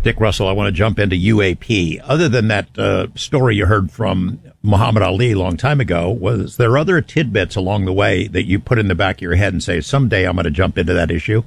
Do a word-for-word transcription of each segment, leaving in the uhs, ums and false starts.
Dick Russell, I want to jump into U A P. Other than that uh, story you heard from Muhammad Ali a long time ago, was there other tidbits along the way that you put in the back of your head and say, someday I'm going to jump into that issue?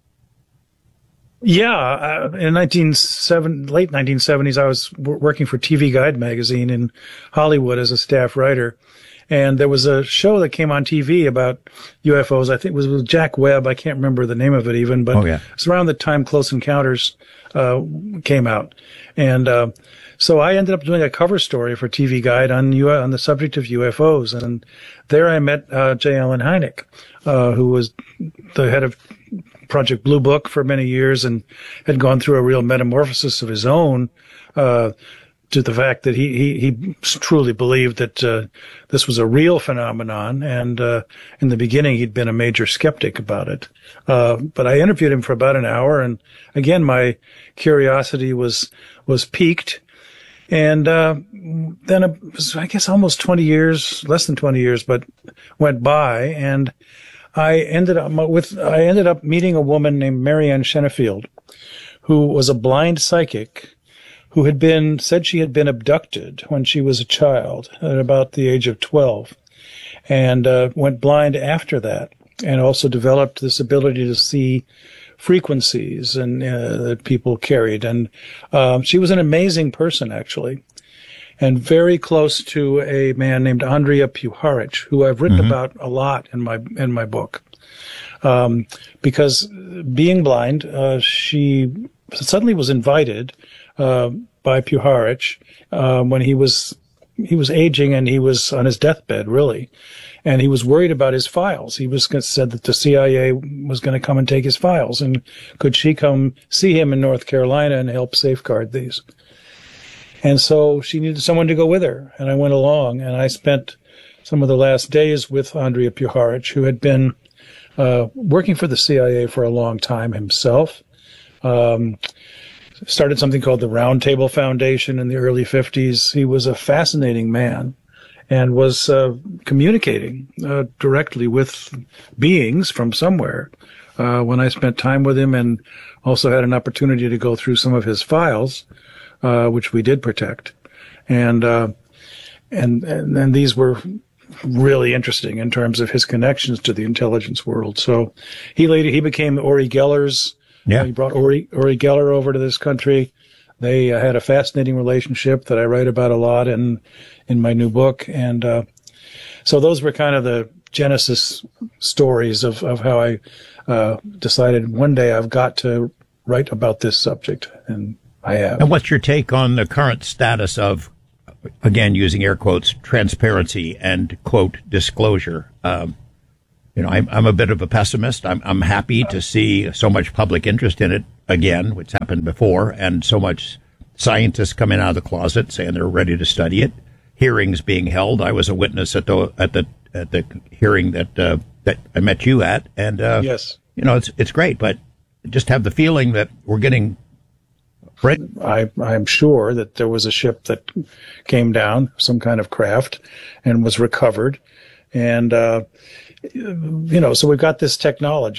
Yeah, uh, in nineteen seventy, late nineteen seventies, I was w- working for T V Guide magazine in Hollywood as a staff writer. And there was a show that came on T V about U F Os. I think it was with Jack Webb. I can't remember the name of it even, but oh, yeah. It's around the time Close Encounters uh, came out. And uh, so I ended up doing a cover story for T V Guide on U- on the subject of U F Os. And there I met uh, J. Allen Hynek, uh, who was the head of Project Blue Book for many years and had gone through a real metamorphosis of his own, uh, to the fact that he, he, he truly believed that, uh, this was a real phenomenon. And, uh, in the beginning, he'd been a major skeptic about it. Uh, but I interviewed him for about an hour. And again, my curiosity was, was piqued. And, uh, then it was, I guess almost twenty years, less than twenty years, but went by. And I ended up with, I ended up meeting a woman named Marianne Shenefield, who was a blind psychic who had been, said she had been abducted when she was a child at about the age of twelve and, uh, went blind after that and also developed this ability to see frequencies and, uh, that people carried. And, um, she was an amazing person, actually. And very close to a man named Andrija Puharich, who I've written mm-hmm. about a lot in my in my book. Um, because being blind, uh, she suddenly was invited uh, by Puharich uh, when he was he was aging and he was on his deathbed, really, and he was worried about his files. He was said that the C I A was going to come and take his files, and could she come see him in North Carolina and help safeguard these? And so she needed someone to go with her, and I went along, and I spent some of the last days with Andrija Puharich, who had been uh, working for the C I A for a long time himself. Um, started something called the Round Table Foundation in the early fifties. He was a fascinating man and was uh, communicating uh, directly with beings from somewhere. Uh, when I spent time with him and also had an opportunity to go through some of his files, Uh, which we did protect. And, uh, and, and, and these were really interesting in terms of his connections to the intelligence world. So he later, he became Uri Geller's. Yeah. Uh, he brought Uri, Uri Geller over to this country. They uh, had a fascinating relationship that I write about a lot in, in my new book. And, uh, so those were kind of the genesis stories of, of how I, uh, decided one day I've got to write about this subject. And, I have. And what's your take on the current status of, again, using air quotes, transparency and, quote, disclosure? Um, you know, I'm, I'm a bit of a pessimist. I'm, I'm happy to see so much public interest in it again, which happened before, and so much scientists coming out of the closet saying they're ready to study it. Hearings being held. I was a witness at the at the at the hearing that uh, that I met you at, and uh, yes, you know, it's it's great, but just have the feeling that we're getting. I, I'm sure that there was a ship that came down, some kind of craft, and was recovered. And, uh, you know, so we've got this technology.